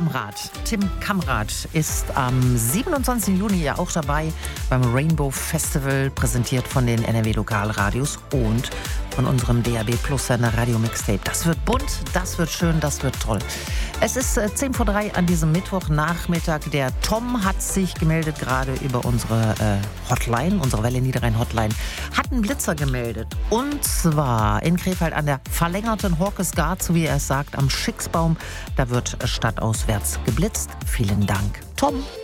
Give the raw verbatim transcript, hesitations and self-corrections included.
Kamrat. Tim Kamrat ist am siebenundzwanzigsten Juni ja auch dabei beim Rainbow Festival, präsentiert von den N R W Lokalradios und von unserem D A B Plus Sender Radio Mixtape. Das wird bunt, das wird schön, das wird toll. Es ist äh, zehn vor drei an diesem Mittwochnachmittag. Der Tom hat sich gemeldet gerade über unsere äh, Hotline, unsere Welle Niederrhein Hotline, hat einen Blitzer gemeldet. Und zwar in Krefeld an der verlängerten Horkesgard, so wie er es sagt, am Schicksbaum. Da wird stadtauswärts geblitzt. Vielen Dank, Tom.